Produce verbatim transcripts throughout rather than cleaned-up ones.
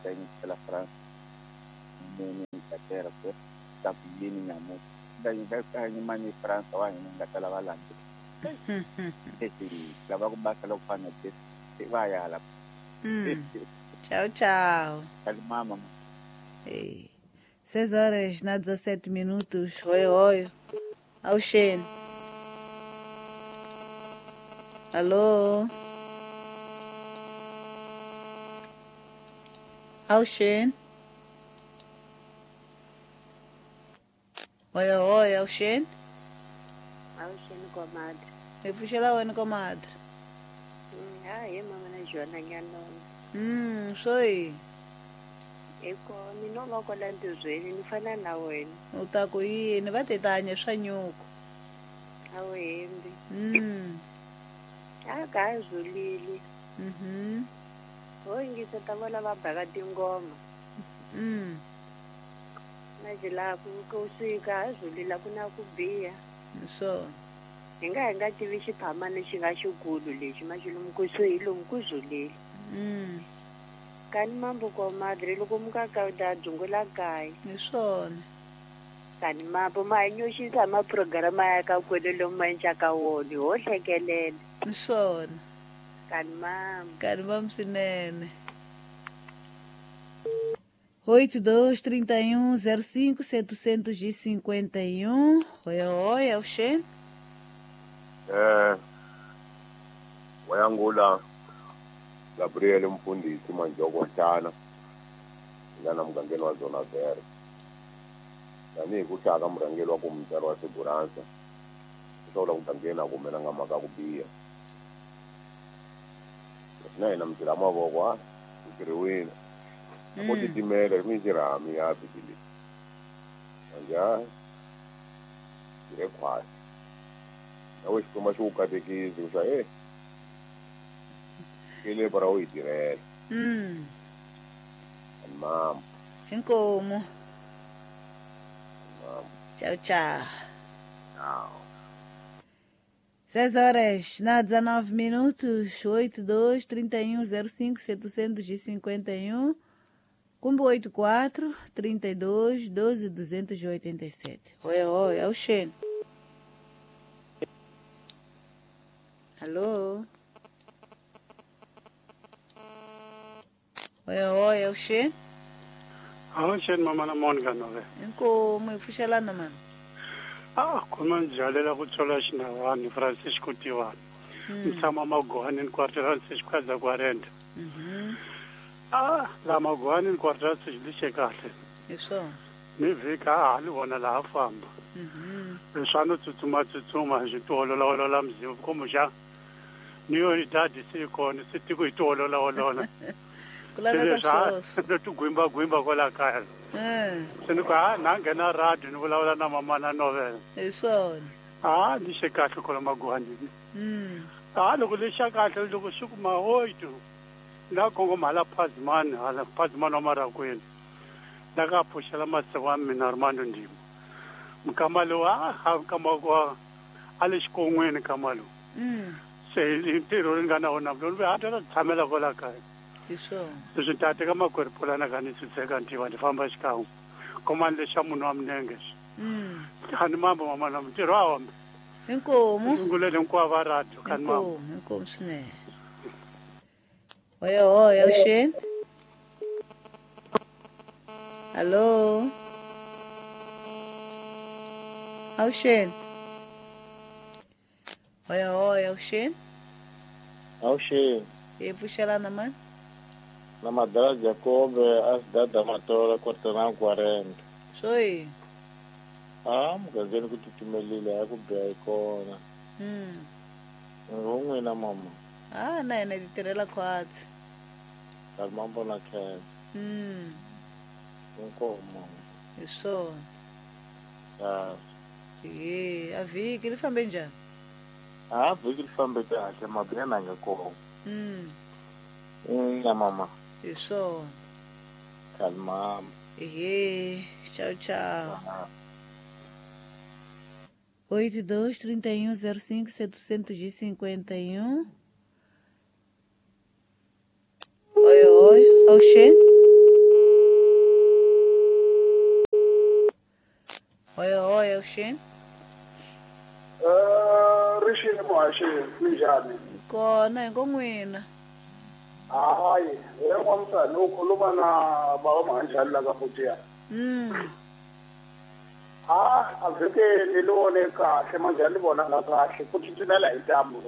tem pela França, nem Inglaterra, está pedindo minha música. Daí vai ficar em Mani França, vai em Inglaterra, vai lá. Esse, lá vai com basta logo para não ter, vai lá. Tchau, tchau. Calma, mamãe. Ei. Seis horas na dezessete minutos. Oi, oi. Ao Shen. Alô? Ao Shen. Oi, oi, ao Shen. Ao Shen, comadre. Eu fui lá, oi, comadre. Ah, é, mamãe, Joana, não. Hum, soi. Eko, nino loko la nduzweni, nifana na wena. Utaku yini, va tetanya swa nyuku. Awembi. Mm. Akazulile. Mhm. Hoy ngisatavola babhaka tingoma. Mm. Manje la kusika azulila kuna kubiya. So. Hi nga hi nga tivi xiphamane xi nga xikulu lexi maxilum kusuhi lomu kuzulile. Mm. Kani mambo comadre loko muka ka da dzungula kaya. Hi swona. Kani mambo ma nyoxisa ma programa ya ka kwele lomu ma enchaka wona ho hlekelela. Hi swona. Kani mambo. Kani mambo swinene. oito dois trinta e um zero cinco setecentos e cinquenta e um. Oi, oi, é o Shen? Eh, wayangula Gabriel Mfundisi Manjoko Nhlana ngana mugangeni wa zona vere tanihi ku hlaka murhangeri wa ku mutsari wa Siburansa swi ku tangena ku mena nga maka ku biha na hina mitirha mavoko a tirhiwile ku titimela mi tirhami ya bibili anja ire khwasi nawe xituma xi ku katekisi swa eh kile para o itirela Mm. mam Inkomo. mam Tchau, tchau. não Seis horas na dezenove minutos. oito dois trinta e um zero cinco setecentos e cinquenta e um. Cumbo oito quatro trinta e dois doze duzentos e oitenta e sete. Oi, oi, é o Shen. Alô? Oi, oi, é o Shen? Ah, Shen mama na Monica nove. Inkomo, ifushelana mama. Ah, kuma njalela ku thola xinawani Francisco Tiwani. Msama Magwani ni kwarto Francisco kaza quarenta. Mhm. Ah, la Magwani ni kwarto sijili kahle. Isso. Ni vika hali wona la famba. Mhm. Leswano tsutsuma tsutsuma xitolo la wala la mzivu como já. Niyo idadi sikona sitiko itolo la wala. Kulala ka sweswo. Tu gwimba gwimba kola kaya. Eh, Sini kwa nangena radio ni vulavula na mama na novela. hi swona. Ah, ni xe kahle kola Magwani. Mm. Ah, loko lexa kahle loko swi kuma hoyito la kongomala phazimani hala phazimani wa Marakwena la ka pfuxela masiku wa mina Armando Ndimo mukama lowu a mukama wa a le xikon'weni kama lowu Mm. se ntirho ri nga na wona lowu ve hatla ta tshamela kola kaya Hi swona. leswi ta teka makwerhu pulana ka ni swiseka ntiva ni famba xikan'we komani lexa munhu wa minenge xi Mm. khani mambo mama na ntirho a wambe Inkomo. sungulele hinkwavo va radio khani mambo Inkomo, inkomo swinene. Oi, oi, é o Shen? Alô? É o Shen? Oi, oi, é o Shen? Ao Shen, E puxelana mãe? na Madra Jacob, a cidade da Matola, Quartanão quarenta. Soi. Ah, mugangeni ku titimelile a ku biha hi kona. Hum. N'wina mama, Ah, na yena ti tirhela khwatsi. Kalmambo na Ken. Hum. Inkomo. Hi swona. Ah, E a vhiki ri fambe njhani? ah, vhiki ri fambe kahle, mabhiya na nga kona. Hum. Ina mama, Hi swona. Kalmambo. E tchau, tchau. Ah. oito dois trinta e um zero cinco setecentos e cinquenta e um. Oi, oi, é o Shen? Oi, oi, Oxê. Uh, Rixile Moaxi, minjani? Kona, ngongwina. Hayi, yebo mfana ukhuluma na baba manjani la kafuthi. Mm. Ah, avike nilone kahle manje libona kahle futhi thina la intambo.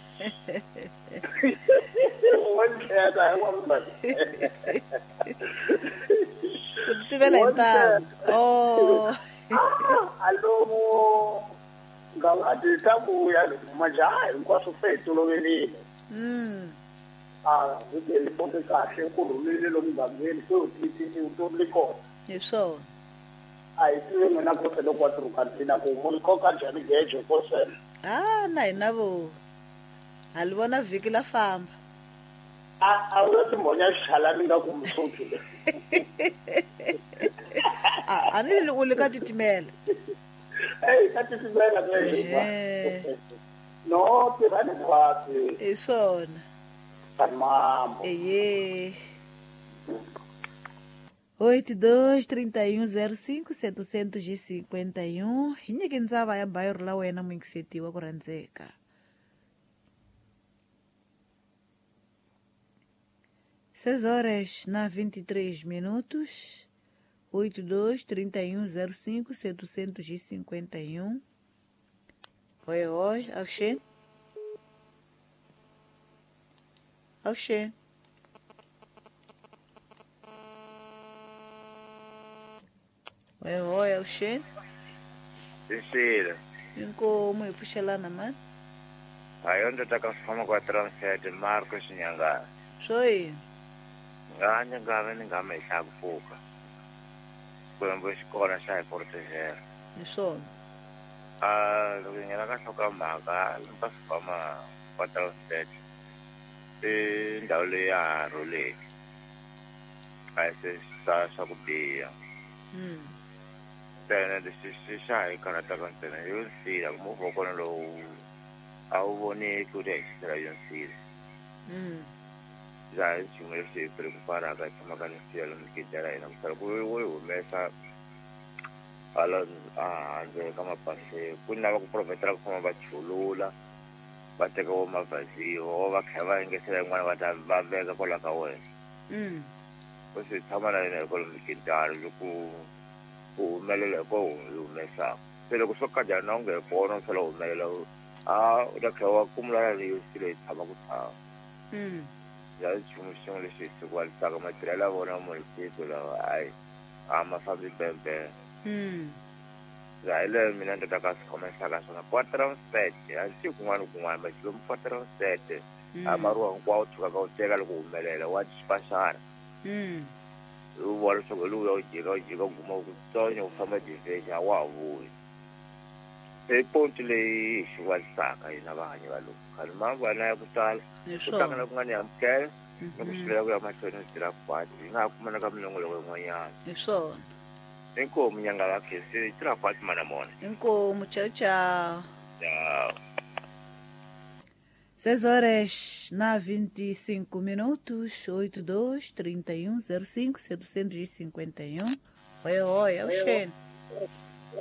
Wonke yebo mfana. Kutibela intambo. Oh. Alo ngalathi tabuya manje hayi nkwasufethu lokelile. Mm. Ah, vike libonke kahle ukhulumile lo mzameli sothi utolikho. Yesho. Ayisiwe mina kuse lokwatru kantina ku muliko kanjani geje kose. Ah, nayi nabo. Alibona viki la famba. Ah, awuthi monya shala ninga kumsuthu. Ah, anile ulika titimela. Hey, kathi sibela Eh. No, tirani kwasi. Isona. Mambo. Eye. oito dois, trinta e um, zero cinco, setecentos e cinquenta e um. Hi nyike ndzava ya bayiro la wena muingiseti wa ku rhandzeka. seis horas na vinte e três minutos. oito dois, trinta e um, zero cinco, setecentos e cinquenta e um. Oi, oi, Oxê. Oxê. Oi, oi, Oxê. Sisile. Inkomo hi pfuxelana mani. Ayonto ta ka fama kwa transfer Marcos Nyanga. Swi. Nganya ngave ni ngame xa kufuka. Kwembo xikona xa Portugel. Hi swona. Ah, loko ngena ka hloka mhaka limpa fama kwa transfer. E ndhawu leyi ya ha roleki. A se sa sa ku biha. Mm. Tena leswi swi xa hi karhataka ntsena yo nsila movha wa kona lowu a wu voneki u ri exisela yo nsila. Mm. Za hi nchumu leswi hi preocuparaka hi tshamaka ni siya lomu gede ra hina kusala ku wo yi humesa hala handle ka mapase ku ni lava ku provhetela ku famba va chulula va teka wo mavhaziyo wo va kha va yingesela yin'wana va ta va veka kwala ka wena. Mm. Ku swi tshama na yina hi kwalomu gedari loko ku humelela hi ko humesaka se loko swo ka njhani na u nge kona u tlhela u humelela a u ta tlhela wa kumulana leyo sile hi tshama ku tshama. Mm. Ya nchumu xin'we lexi hi sikuwalisaka matirhelo ya vona multiko lawa hayi a ma fambi bembe. Mm. za hi leyo mina ni ta ka swi khomesaka swona quatransfet a xi kun'wana kun'wana ma xilomu quatransfet a maruwa hinkwawo tshukaka u teka loko humelela wa xipaxana. Mm. u vona leswaku hi luya u jika u jika u guma ku tsonya u famba divhexi a wa ha vuyi. Se ponti leyi hi xiwalisaka hina vahanyi va loku khale manguva na ya ku tala Hi ku tlanga swona. na ku nga ni amukela ni ku Mhm. xilela ku ya mahlweni ni tirha kwati hi nga ha kumana ka minongoloko yin'wanyana. Hi swona. Inkomu nyanga va khesi hi tirha kwati mana mona. Inkomo, tchau, tchau. Ya. seis horas na vinte e cinco minutos, oito dois, trinta e um, zero cinco, setecentos e cinquenta e um. Oi, oi, Oxê.